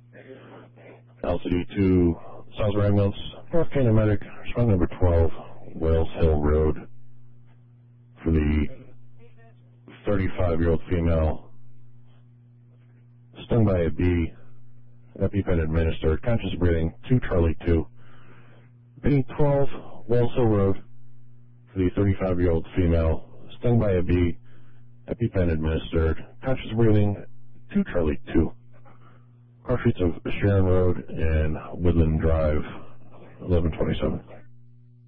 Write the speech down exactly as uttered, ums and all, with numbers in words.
L C D two, Salisbury Ambulance, North Canyon Medic, respond number twelve, Wales Hill Road, for the thirty-five-year-old female, stung by a bee, EpiPen administered, conscious breathing, two Charlie two. Being twelve, Wales Hill Road, for the thirty-five-year-old female, stung by a bee, EpiPen administered, conscious breathing, two Charlie two. Car streets of Sharon Road and Woodland Drive, eleven twenty-seven.